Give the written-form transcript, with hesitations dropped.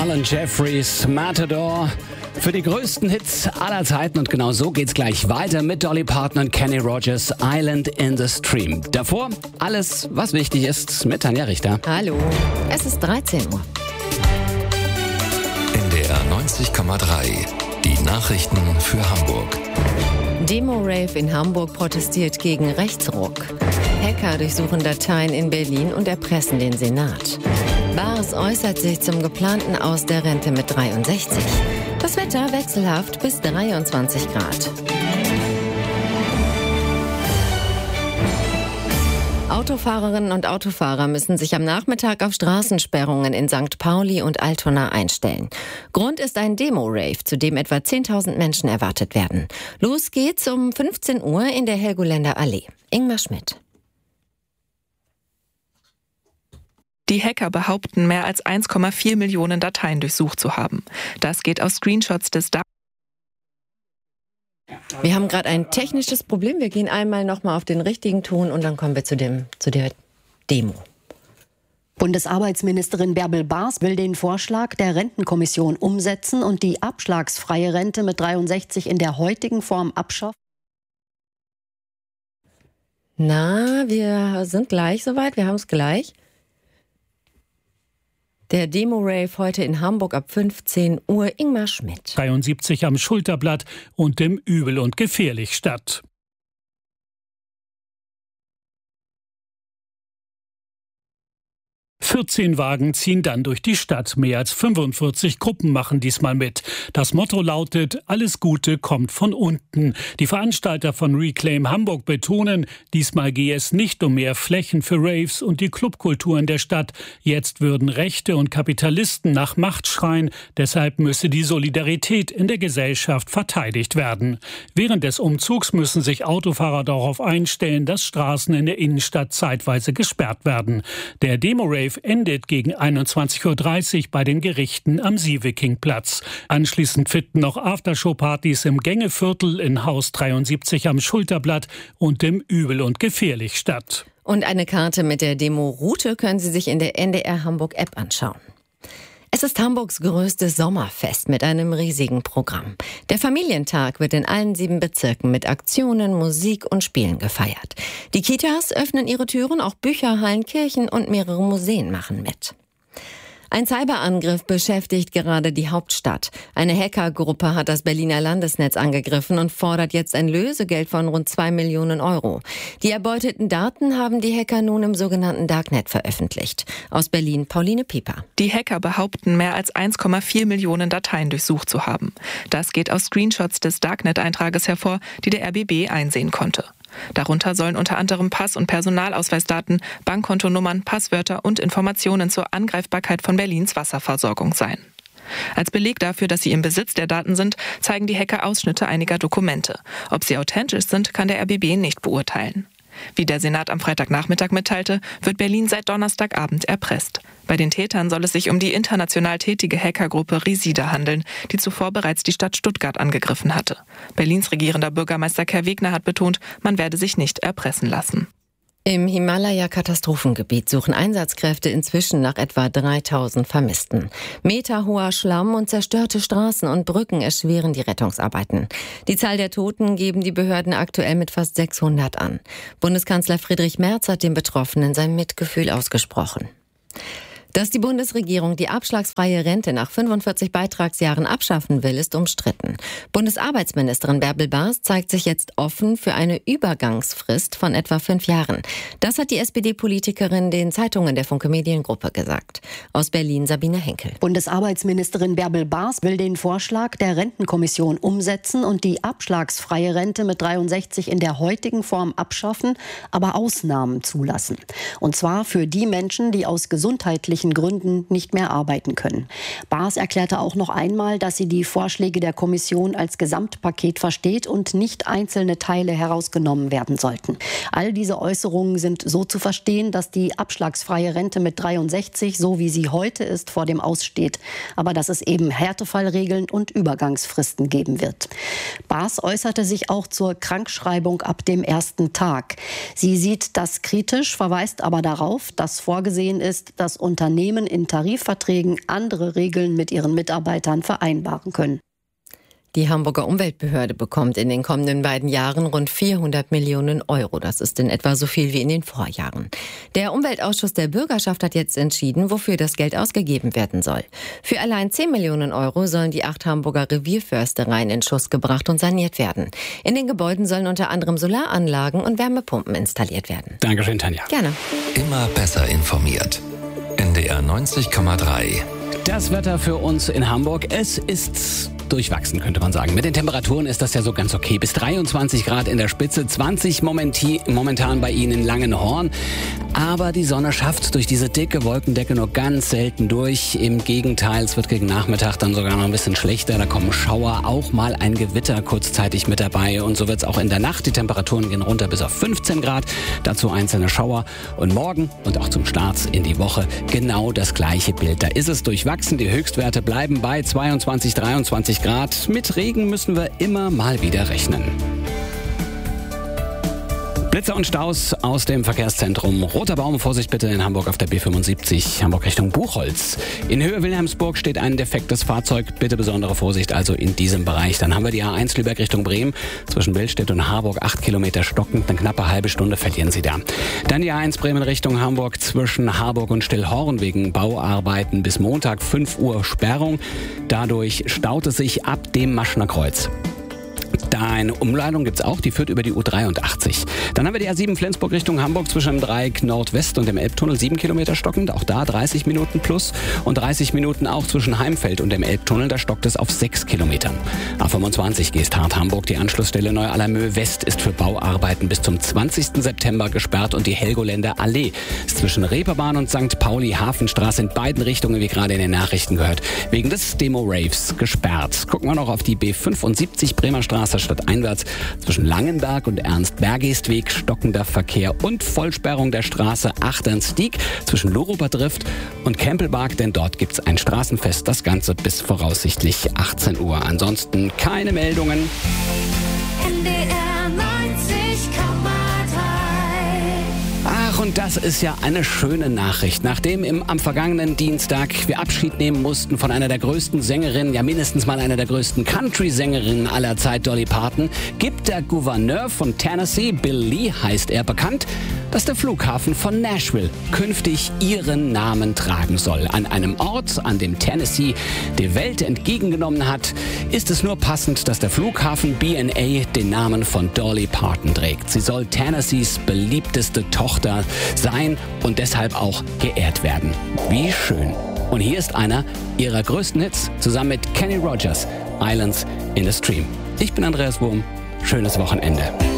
Alan Jeffries, Matador. Für die größten Hits aller Zeiten und genau so geht's gleich weiter mit Dolly Parton und Kenny Rogers, Island in the Stream. Davor alles, was wichtig ist, mit Tanja Richter. Hallo, es ist 13 Uhr. NDR 90,3, die Nachrichten für Hamburg. Demo-Rave in Hamburg protestiert gegen Rechtsruck. Hacker durchsuchen Dateien in Berlin und erpressen den Senat. Bars äußert sich zum geplanten Aus der Rente mit 63. Das Wetter wechselhaft bis 23 Grad. Autofahrerinnen und Autofahrer müssen sich am Nachmittag auf Straßensperrungen in St. Pauli und Altona einstellen. Grund ist ein Demo-Rave, zu dem etwa 10.000 Menschen erwartet werden. Los geht's um 15 Uhr in der Helgoländer Allee. Ingmar Schmidt. Die Hacker behaupten, mehr als 1,4 Millionen Dateien durchsucht zu haben. Das geht aus Screenshots des Wir haben gerade ein technisches Problem. Wir gehen einmal nochmal auf den richtigen Ton und dann kommen wir zu der Demo. Bundesarbeitsministerin Bärbel Baas will den Vorschlag der Rentenkommission umsetzen und die abschlagsfreie Rente mit 63 in der heutigen Form abschaffen. Na, wir sind gleich soweit. Wir haben es gleich. Der Demo-Rave heute in Hamburg ab 15 Uhr. Ingmar Schmidt. 73 am Schulterblatt und dem Übel und Gefährlich statt. 14 Wagen ziehen dann durch die Stadt. Mehr als 45 Gruppen machen diesmal mit. Das Motto lautet, alles Gute kommt von unten. Die Veranstalter von Reclaim Hamburg betonen, diesmal gehe es nicht um mehr Flächen für Raves und die Clubkultur in der Stadt. Jetzt würden Rechte und Kapitalisten nach Macht schreien. Deshalb müsse die Solidarität in der Gesellschaft verteidigt werden. Während des Umzugs müssen sich Autofahrer darauf einstellen, dass Straßen in der Innenstadt zeitweise gesperrt werden. Der Demo-Rave endet gegen 21.30 Uhr bei den Gerichten am Sievekingplatz. Anschließend finden noch Aftershow-Partys im Gängeviertel in Haus 73 am Schulterblatt und dem Übel und Gefährlich statt. Und eine Karte mit der Demo-Route können Sie sich in der NDR Hamburg-App anschauen. Es ist Hamburgs größtes Sommerfest mit einem riesigen Programm. Der Familientag wird in allen 7 Bezirken mit Aktionen, Musik und Spielen gefeiert. Die Kitas öffnen ihre Türen, auch Bücherhallen, Kirchen und mehrere Museen machen mit. Ein Cyberangriff beschäftigt gerade die Hauptstadt. Eine Hackergruppe hat das Berliner Landesnetz angegriffen und fordert jetzt ein Lösegeld von rund 2 Millionen Euro. Die erbeuteten Daten haben die Hacker nun im sogenannten Darknet veröffentlicht. Aus Berlin Pauline Pieper. Die Hacker behaupten, mehr als 1,4 Millionen Dateien durchsucht zu haben. Das geht aus Screenshots des Darknet-Eintrages hervor, die der RBB einsehen konnte. Darunter sollen unter anderem Pass- und Personalausweisdaten, Bankkontonummern, Passwörter und Informationen zur Angreifbarkeit von Berlins Wasserversorgung sein. Als Beleg dafür, dass sie im Besitz der Daten sind, zeigen die Hacker Ausschnitte einiger Dokumente. Ob sie authentisch sind, kann der RBB nicht beurteilen. Wie der Senat am Freitagnachmittag mitteilte, wird Berlin seit Donnerstagabend erpresst. Bei den Tätern soll es sich um die international tätige Hackergruppe Resida handeln, die zuvor bereits die Stadt Stuttgart angegriffen hatte. Berlins regierender Bürgermeister Kai Wegner hat betont, man werde sich nicht erpressen lassen. Im Himalaya-Katastrophengebiet suchen Einsatzkräfte inzwischen nach etwa 3000 Vermissten. Meterhoher Schlamm und zerstörte Straßen und Brücken erschweren die Rettungsarbeiten. Die Zahl der Toten geben die Behörden aktuell mit fast 600 an. Bundeskanzler Friedrich Merz hat den Betroffenen sein Mitgefühl ausgesprochen. Dass die Bundesregierung die abschlagsfreie Rente nach 45 Beitragsjahren abschaffen will, ist umstritten. Bundesarbeitsministerin Bärbel Baas zeigt sich jetzt offen für eine Übergangsfrist von etwa 5 Jahren. Das hat die SPD-Politikerin den Zeitungen der Funke Mediengruppe gesagt. Aus Berlin Sabine Henkel. Bundesarbeitsministerin Bärbel Baas will den Vorschlag der Rentenkommission umsetzen und die abschlagsfreie Rente mit 63 in der heutigen Form abschaffen, aber Ausnahmen zulassen. Und zwar für die Menschen, die aus gesundheitlichen Gründen nicht mehr arbeiten können. Baas erklärte auch noch einmal, dass sie die Vorschläge der Kommission als Gesamtpaket versteht und nicht einzelne Teile herausgenommen werden sollten. All diese Äußerungen sind so zu verstehen, dass die abschlagsfreie Rente mit 63, so wie sie heute ist, vor dem Aus steht. Aber dass es eben Härtefallregeln und Übergangsfristen geben wird. Baas äußerte sich auch zur Krankschreibung ab dem ersten Tag. Sie sieht das kritisch, verweist aber darauf, dass vorgesehen ist, dass Unternehmen Unternehmen in Tarifverträgen andere Regeln mit ihren Mitarbeitern vereinbaren können. Die Hamburger Umweltbehörde bekommt in den kommenden beiden Jahren rund 400 Millionen Euro. Das ist in etwa so viel wie in den Vorjahren. Der Umweltausschuss der Bürgerschaft hat jetzt entschieden, wofür das Geld ausgegeben werden soll. Für allein 10 Millionen Euro sollen die 8 Hamburger Revierförstereien in Schuss gebracht und saniert werden. In den Gebäuden sollen unter anderem Solaranlagen und Wärmepumpen installiert werden. Dankeschön, Tanja. Gerne. Immer besser informiert. NDR 90,3. Das Wetter für uns in Hamburg, es ist durchwachsen, könnte man sagen. Mit den Temperaturen ist das ja so ganz okay. Bis 23 Grad in der Spitze, 20 momentan bei Ihnen in Langenhorn. Aber die Sonne schafft durch diese dicke Wolkendecke nur ganz selten durch. Im Gegenteil, es wird gegen Nachmittag dann sogar noch ein bisschen schlechter. Da kommen Schauer, auch mal ein Gewitter kurzzeitig mit dabei. Und so wird es auch in der Nacht. Die Temperaturen gehen runter bis auf 15 Grad. Dazu einzelne Schauer. Und morgen und auch zum Start in die Woche genau das gleiche Bild. Da ist es durchwachsen. Die Höchstwerte bleiben bei 22, 23 Grad. Mit Regen müssen wir immer mal wieder rechnen. Blitze und Staus aus dem Verkehrszentrum. Roter Baum, Vorsicht bitte in Hamburg auf der B75, Hamburg Richtung Buchholz. In Höhe Wilhelmsburg steht ein defektes Fahrzeug. Bitte besondere Vorsicht also in diesem Bereich. Dann haben wir die A1 Lübeck Richtung Bremen. Zwischen Billstedt und Harburg 8 Kilometer stockend. Eine knappe halbe Stunde verlieren Sie da. Dann die A1 Bremen Richtung Hamburg zwischen Harburg und Stillhorn wegen Bauarbeiten bis Montag 5 Uhr Sperrung. Dadurch staut es sich ab dem Maschner Kreuz. Da eine Umleitung gibt's auch, die führt über die U83. Dann haben wir die A7 Flensburg Richtung Hamburg zwischen dem Dreieck Nordwest und dem Elbtunnel 7 Kilometer stockend. Auch da 30 Minuten plus und 30 Minuten auch zwischen Heimfeld und dem Elbtunnel. Da stockt es auf 6 Kilometern. A25 Geesthardt Hamburg. Die Anschlussstelle Neu-Allermöhe West ist für Bauarbeiten bis zum 20. September gesperrt und die Helgoländer Allee ist zwischen Reeperbahn und St. Pauli Hafenstraße in beiden Richtungen, wie gerade in den Nachrichten gehört, wegen des Demo-Raves gesperrt. Gucken wir noch auf die B75 Bremer Straße stadteinwärts zwischen Langenberg und Ernst-Bergestweg stockender Verkehr und Vollsperrung der Straße Achternstieg zwischen Luruper Drift und Kempelberg, denn dort gibt's ein Straßenfest, das Ganze bis voraussichtlich 18 Uhr. Ansonsten keine Meldungen. NDR 90,3. Ach, und das ist ja eine schöne Nachricht. Nachdem am vergangenen Dienstag wir Abschied nehmen mussten von einer der größten Sängerinnen, ja mindestens mal einer der größten Country-Sängerinnen aller Zeit, Dolly Parton, gibt der Gouverneur von Tennessee, Bill Lee heißt er, bekannt, dass der Flughafen von Nashville künftig ihren Namen tragen soll. An einem Ort, an dem Tennessee die Welt entgegengenommen hat, ist es nur passend, dass der Flughafen B&A den Namen von Dolly Parton trägt. Sie soll Tennessees beliebteste Tochter sein und deshalb auch geehrt werden. Wie schön. Und hier ist einer ihrer größten Hits, zusammen mit Kenny Rogers, Islands in the Stream. Ich bin Andreas Wurm. Schönes Wochenende.